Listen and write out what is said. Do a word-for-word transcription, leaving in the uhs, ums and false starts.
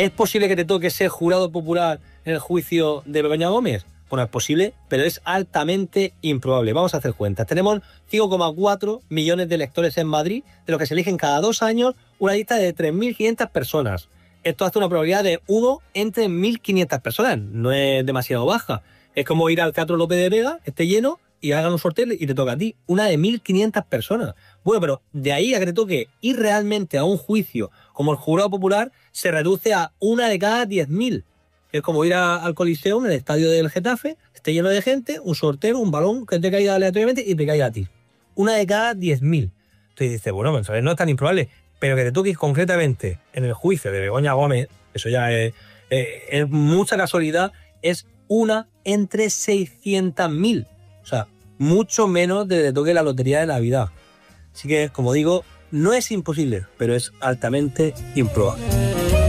¿Es posible que te toque ser jurado popular en el juicio de Begoña Gómez? Bueno, es posible, pero es altamente improbable. Vamos a hacer cuentas. Tenemos cinco coma cuatro millones de electores en Madrid, de los que se eligen cada dos años una lista de tres mil quinientas personas. Esto hace una probabilidad de uno entre mil quinientas personas. No es demasiado baja. Es como ir al Teatro López de Vega, esté lleno, y hagan un sorteo y te toca a ti. Una de mil quinientas personas. Bueno, pero de ahí a que te toque ir realmente a un juicio como el jurado popular, se reduce a una de cada diez mil. Es como ir a, al Coliseo, en el estadio del Getafe, esté lleno de gente, un sorteo, un balón que te caiga aleatoriamente y te caiga a ti. Una de cada diez mil. Entonces dices, bueno, pues no es tan improbable, pero que te toques concretamente en el juicio de Begoña Gómez, eso ya es, es, es mucha casualidad, es una entre seiscientas mil. O sea, mucho menos de que te toque la lotería de Navidad. Así que, como digo, no es imposible, pero es altamente improbable.